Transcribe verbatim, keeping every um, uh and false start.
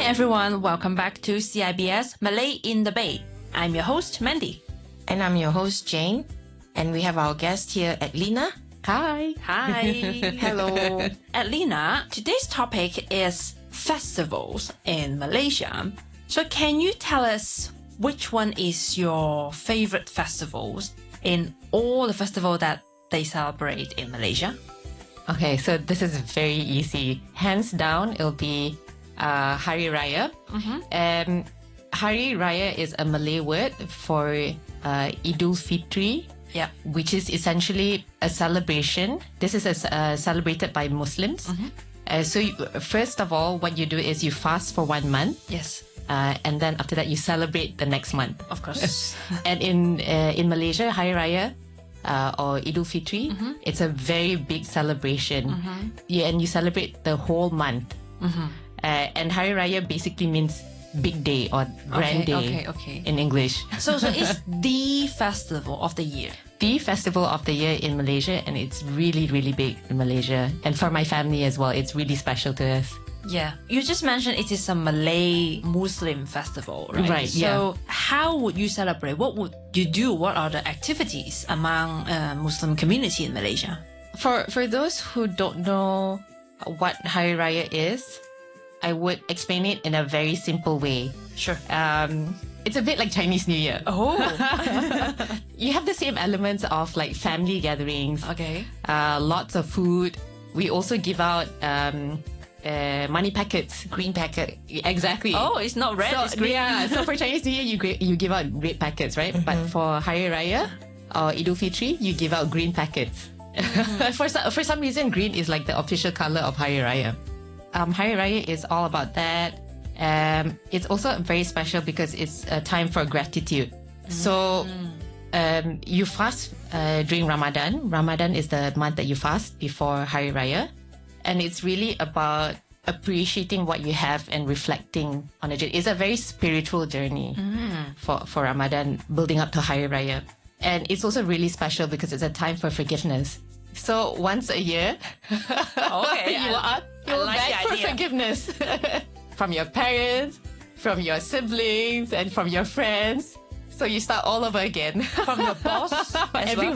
everyone, welcome back to C I B S Malay in the Bay. I'm your host, Mandy. And I'm your host, Jane. And we have our guest here, Edlina. Hi. Hi. Hello. Edlina, today's topic is festivals in Malaysia. So can you tell us which one is your favorite festivals in all the festivals that they celebrate in Malaysia? Okay, so this is very easy. Hands down, it'll be uh, Hari Raya. Mm-hmm. Um, Hari Raya is a Malay word for uh, Idul Fitri, Yeah. which is essentially a celebration. This is a, uh, celebrated by Muslims. Mm-hmm. Uh, so you, first of all, what you do is you fast for one month. Yes, Uh, and then after that, you celebrate the next month. of course. And in uh, in Malaysia, Hari Raya uh, or Idul Fitri, Mm-hmm. it's a very big celebration. Yeah, and you celebrate the whole month. Mm-hmm. Uh, and Hari Raya basically means big day or grand Okay, day okay, okay. in English. So, so it's the festival of the year. The festival of the year in Malaysia, and it's really, really big in Malaysia. And for my family as well, it's really special to us. Yeah. You just mentioned it is a Malay Muslim festival, right? Right, So how would you celebrate? What would you do? What are the activities among uh, Muslim community in Malaysia? For for those who don't know what Hari Raya is, I would explain it in a very simple way. Sure. Um, it's a bit like Chinese New Year. Oh. You have the same elements of like family gatherings, Okay. uh, lots of food. We also give out um, uh, money packets, green packet. Exactly. Oh, it's not red, so, it's green. Yeah, so for Chinese New Year, you gra- you give out red packets, right? But for Hari Raya or Idul Fitri, you give out green packets. for, so- for some reason, green is like the official color of Hari Raya. Um, Hari Raya is all about that. Um, it's also very special because it's a time for gratitude. So um, you fast uh, during Ramadan. Ramadan is the month that you fast before Hari Raya. And it's really about appreciating what you have and reflecting on it. It's a very spiritual journey for, for Ramadan, building up to Hari Raya. And it's also really special because it's a time for forgiveness. So once a year, Okay. you I- are I you like beg the for idea. forgiveness from your parents, from your siblings, and from your friends. So you start all over again. From your boss as Every well.